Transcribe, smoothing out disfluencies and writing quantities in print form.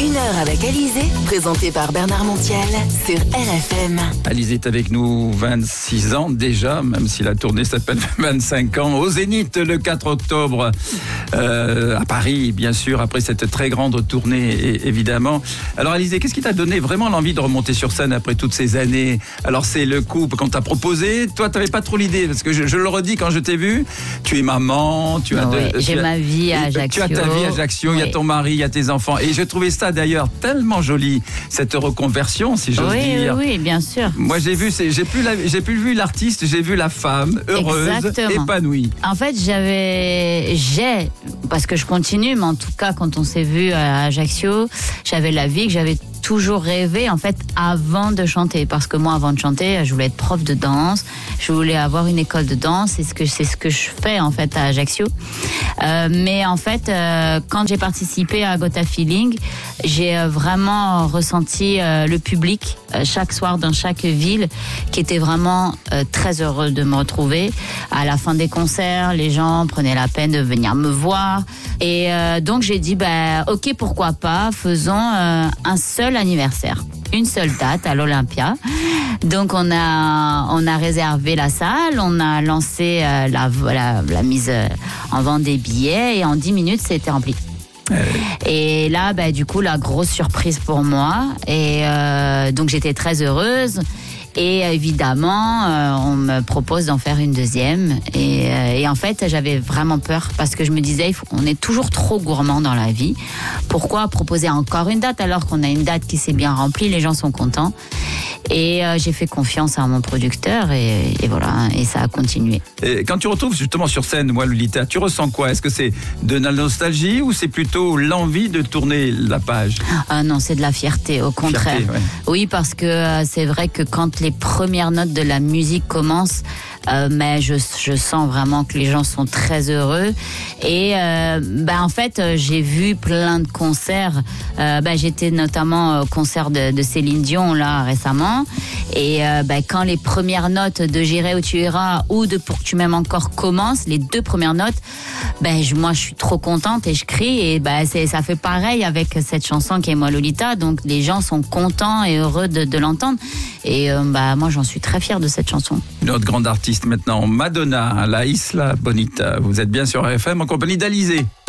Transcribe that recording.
1 heure avec Alizé, présenté par Bernard Montiel sur RFM. Alizé est avec nous 26 ans déjà, même si la tournée s'appelle 25 ans, au Zénith le 4 octobre à Paris, bien sûr, après cette très grande tournée, évidemment. Alors Alizé, qu'est-ce qui t'a donné vraiment l'envie de remonter sur scène après toutes ces années? Alors c'est le couple qu'on t'a proposé, toi t'avais pas trop l'idée, parce que je le redis quand je t'ai vu, tu es maman, j'ai ma vie à Ajaccio. Tu as ta vie à Ajaccio, il y a ton mari, il y a tes enfants, et je trouvais ça d'ailleurs tellement joli, cette reconversion, si j'ose dire. Oui, bien sûr. Moi j'ai plus vu l'artiste, j'ai vu la femme heureuse, épanouie. En fait, parce que je continue, mais en tout cas, quand on s'est vu à Ajaccio, j'avais la vie que j'avais toujours rêvé en fait avant de chanter, parce que moi avant de chanter je voulais être prof de danse, je voulais avoir une école de danse, c'est ce que je fais en fait à Ajaccio, mais en fait quand j'ai participé à Got a Feeling, j'ai vraiment ressenti le public chaque soir dans chaque ville qui était vraiment très heureux de me retrouver. À la fin des concerts, les gens prenaient la peine de venir me voir, et donc j'ai dit ok, pourquoi pas, faisons un seul anniversaire, une seule date à l'Olympia. Donc on a réservé la salle, on a lancé la mise en vente des billets, et en 10 minutes c'était rempli. Et là du coup la grosse surprise pour moi, et donc j'étais très heureuse. Et évidemment, on me propose d'en faire une deuxième. Et en fait, j'avais vraiment peur, parce que je me disais, on est toujours trop gourmand dans la vie. Pourquoi proposer encore une date alors qu'on a une date qui s'est bien remplie, les gens sont contents. Et j'ai fait confiance à mon producteur, et voilà, et ça a continué. Et quand tu retrouves justement sur scène, moi, Lolita, tu ressens quoi? Est-ce que c'est de la nostalgie, ou c'est plutôt l'envie de tourner la page? Ah non, c'est de la fierté, au contraire. Fierté, ouais. Oui, parce que c'est vrai que quand les premières notes de la musique commencent, mais je sens vraiment que les gens sont très heureux. Et en fait, j'ai vu plein de concerts. J'étais notamment au concert de Céline Dion là récemment. Et quand les premières notes de J'irai où tu iras ou de Pour que tu m'aimes encore commencent, les deux premières notes, moi je suis trop contente et je crie. Et ça fait pareil avec cette chanson qui est Moi Lolita. Donc les gens sont contents et heureux de l'entendre. Et moi j'en suis très fière de cette chanson. Une autre grande artiste maintenant, Madonna, La Isla Bonita. Vous êtes bien sur RFM en compagnie d'Alizé.